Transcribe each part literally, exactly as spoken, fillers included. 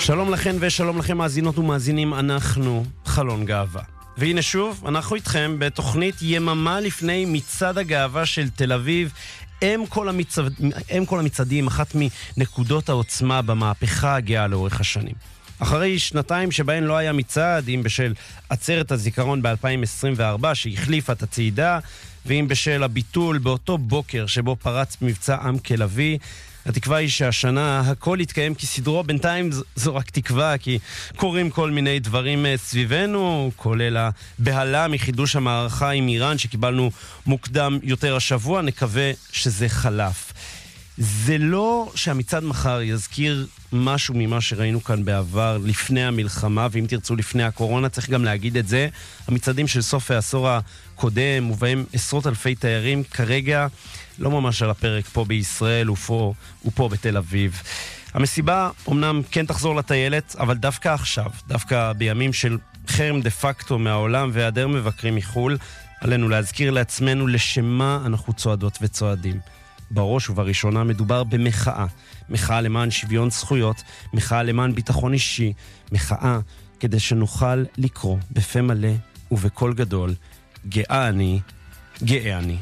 שלום לכם ושלום לכם מאזינות ומאזינים, אנחנו חלון גאווה. והנה שוב, אנחנו איתכם בתוכנית יממה לפני מצעד הגאווה של תל אביב. הם כל, המצד... הם כל המצעדים, אחת מנקודות העוצמה במהפכה הגאה לאורך השנים. אחרי שנתיים שבהן לא היה מצעד, אם בשל עצרת הזיכרון ב-אלפיים עשרים וארבע שהחליפה את הצעידה, ואם בשל הביטול באותו בוקר שבו פרץ מבצע עם כלבי, התקווה היא שהשנה הכל יתקיים כסדרו. בינתיים זו רק תקווה, כי קורים כל מיני דברים סביבנו, כולל הבהלה מחידוש המערכה עם איראן שקיבלנו מוקדם יותר השבוע. נקווה שזה חלף. זה לא שהמצעד מחר יזכיר משהו ממה שראינו כאן בעבר לפני המלחמה, ואם תרצו לפני הקורונה, צריך גם להגיד את זה. המצעדים של סוף העשור הקודם, ובהם עשרות אלפי תיירים, כרגע לא ממש על הפרק פה בישראל ופה, ופה בתל אביב. המסיבה אומנם כן תחזור לטיילת, אבל דווקא עכשיו, דווקא בימים של חרם דה פקטו מהעולם והיעדר מבקרים מחול, עלינו להזכיר לעצמנו לשמה אנחנו צועדות וצועדים. בראש ובראשונה מדובר במחאה, מחאה למען שוויון זכויות, מחאה למען ביטחון אישי, מחאה כדי שנוכל לקרוא בפה מלא ובקול גדול, גאה אני, גאה אני.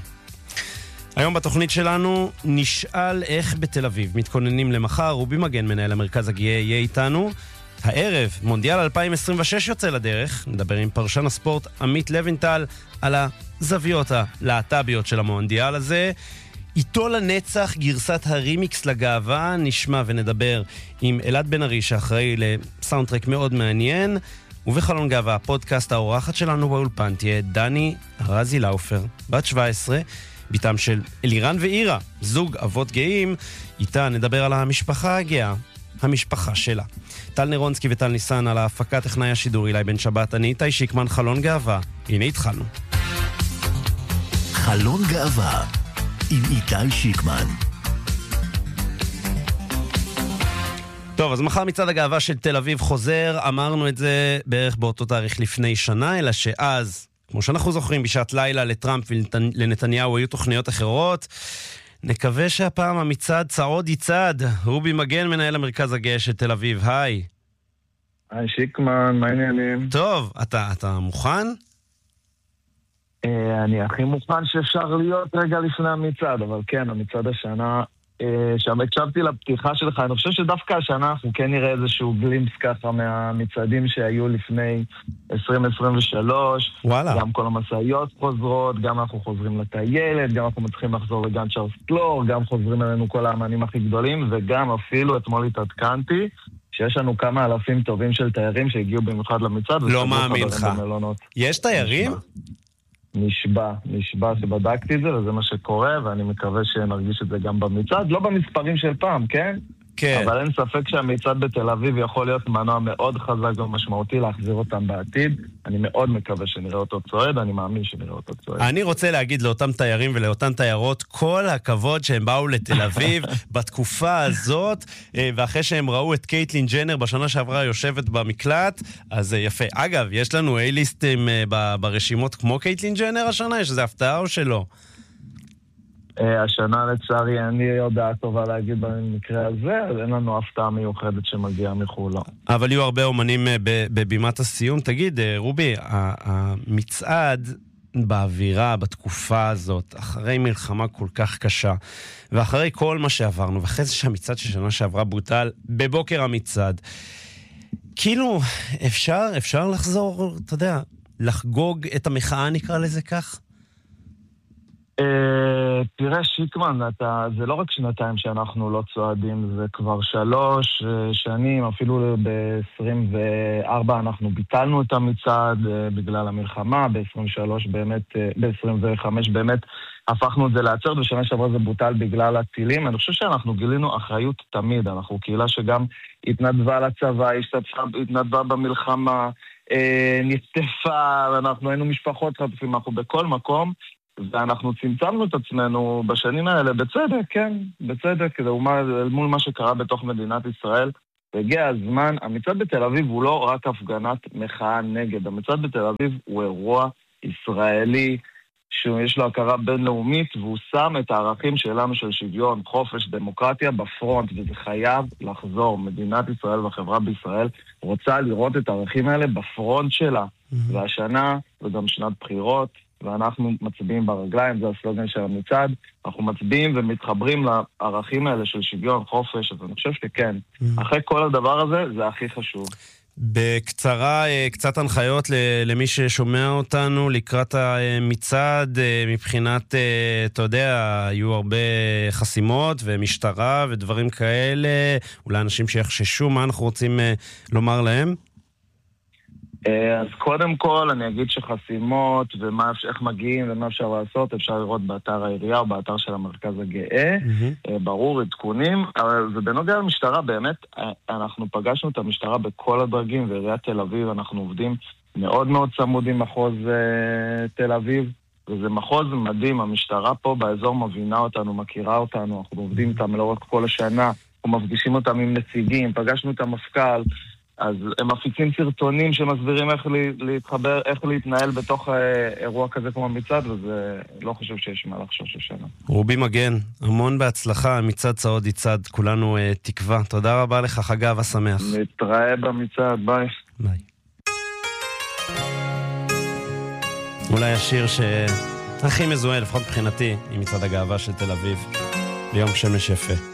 היום בתוכנית שלנו נשאל איך בתל אביב מתכוננים למחר. רובי מגן, מנהל המרכז הגאה, יהיה איתנו. הערב, מונדיאל אלפיים עשרים ושש יוצא לדרך. נדבר עם פרשן הספורט עמית לוינטל על הזוויות הלהט"ביות של המונדיאל הזה. איתו לנצח, גרסת הרימיקס לגאווה, נשמע ונדבר עם אלעד בן ארי שאחראי לסאונדטרק מאוד מעניין. ובחלון גאווה, הפודקאסט האורחת שלנו באולפן תהיה דני רזי לאופר, בת שבע עשרה, ביתם של אלירן ואירה, זוג אבות גאים. איתה נדבר על המשפחה הגאה, המשפחה שלה. טל נירונסקי וטל ניסן על ההפקת טכנאי השידור, אילי בן שבת, אני איתי שיקמן. חלון גאווה, הנה התחלנו. חלון גאווה עם איתי שיקמן. טוב, אז מחר מצעד הגאווה של תל אביב חוזר. אמרנו את זה בערך באותו תאריך לפני שנה, אלא שאז, כמו שאנחנו זוכרים, בשעת לילה לטראמפ ולנתניהו היו תוכניות אחרות. נקווה שהפעם המצעד צעוד יצעד. רובי מגן, מנהל המרכז הגאה של תל אביב, היי. היי שיקמן, מה העניינים? טוב, אתה, אתה מוכן? אני הכי מוכן שאפשר להיות רגע לפני המצעד, אבל כן, המצעד השנה, שם הקשבתי לפתיחה שלך, אני חושב שדווקא השנה אנחנו כן נראה איזשהו גלימפס ככה מהמצעדים שהיו לפני עשרים עשרים ושלוש. וואלה. גם כל המשאיות חוזרות, גם אנחנו חוזרים לטיילת, גם אנחנו מצליחים לחזור לגן צ'ארלס קלור, גם חוזרים אלינו כל האמנים הכי גדולים, וגם אפילו אתמול התעדכנתי שיש לנו כמה אלפים טובים של תיירים שהגיעו במיוחד למצעד. לא מאמין לך. יש תיירים? נשבע, נשבע שבדקתי את זה, וזה מה שקורה, ואני מקווה שנרגיש את זה גם במצעד, לא במספרים של פעם, כן? כן. אבל אין ספק שהמצעד בתל אביב יכול להיות מנוע מאוד חזק ומשמעותי להחזיר אותם בעתיד. אני מאוד מקווה שנראה אותו צועד, אני מאמין שנראה אותו צועד. אני רוצה להגיד לאותם תיירים ולאותן תיירות, כל הכבוד שהם באו לתל אביב בתקופה הזאת, ואחרי שהם ראו את קייטלין ג'נר בשנה שעברה יושבת במקלט, אז יפה. אגב, יש לנו איי-ליסטים ברשימות כמו קייטלין ג'נר השנה? יש איזה הפתעה או שלא? השנה לצערי אין לי הודעה טובה להגיד במקרה הזה, אז אין לנו הפתעה מיוחדת שמגיעה מחולה. אבל יהיו הרבה אומנים בבימת הסיום. תגיד, רובי, המצעד באווירה, בתקופה הזאת, אחרי מלחמה כל כך קשה, ואחרי כל מה שעברנו, ואחרי זה שהמצעד של שנה שעברה בוטל בבוקר המצעד, כאילו אפשר, אפשר לחזור, אתה יודע, לחגוג את המחאה, נקרא לזה כך? תראה שיקמן, זה לא רק שנתיים שאנחנו לא צועדים, זה כבר שלוש שנים, אפילו ב-עשרים וארבע אנחנו ביטלנו את המצעד בגלל המלחמה, ב-עשרים ושלוש באמת, ב-עשרים וחמש באמת הפכנו את זה לעצרת, בשנה שעברה זה בוטל בגלל הטילים. אני חושב שאנחנו גילינו אחריות תמיד, אנחנו קהילה שגם התנדבה לצבא, התנדבה במלחמה, נצטפה, אנחנו היינו משפחות חטופים, אנחנו בכל מקום, ואנחנו צמצמנו את עצמנו בשנים האלה, בצדק, כן, בצדק, מול מה שקרה בתוך מדינת ישראל. והגיע הזמן, המצעד בתל אביב הוא לא רק הפגנת מחאה נגד, המצעד בתל אביב הוא אירוע ישראלי שיש לו הכרה בינלאומית, והוא שם את הערכים שלנו של שוויון, חופש, דמוקרטיה בפרונט, וזה חייב לחזור. מדינת ישראל והחברה בישראל רוצה לראות את הערכים האלה בפרונט שלה. Mm-hmm. והשנה, וגם שנת בחירות, ואנחנו מצביעים ברגליים, זה הסלוגן של המצעד, אנחנו מצביעים ומתחברים לערכים האלה של שוויון, חופש, אז אני חושב שכן. Mm-hmm. אחרי כל הדבר הזה, זה הכי חשוב. בקצרה, קצת הנחיות למי ששומע אותנו לקראת המצעד, מבחינת, אתה יודע, היו הרבה חסימות ומשטרה ודברים כאלה, אולי אנשים שיחששו, מה אנחנו רוצים לומר להם? אז קודם כל אני אגיד שחסימות ואיך מגיעים ומה אפשר לעשות, אפשר לראות באתר העירייה או באתר של המרכז הגאה, mm-hmm. ברור, עדכונים, אבל בנוגע למשטרה, באמת, אנחנו פגשנו את המשטרה בכל הדרגים, ועיריית תל אביב, אנחנו עובדים מאוד מאוד צמוד עם מחוז תל אביב, וזה מחוז מדהים, המשטרה פה באזור מבינה אותנו, מכירה אותנו, אנחנו עובדים איתם לאורך כל השנה, אנחנו מפגישים אותם עם נציגים, פגשנו את המפכ"ל, אז הם מפיצים סרטונים שמסבירים איך להתחבר, איך להתנהל בתוך אירוע כזה כמו מצעד, וזה לא חושב שיש מה לחשוש השנה. רובי מגן, המון בהצלחה, מצעד צעוד יצעד, כולנו uh, תקווה. תודה רבה לך, חג אהבה שמח. נתראה במצעד, ביי. ביי. אולי השיר שהכי מזוהה, לפחות מבחינתי, עם מצעד הגאווה של תל אביב, ביום שמש יפה.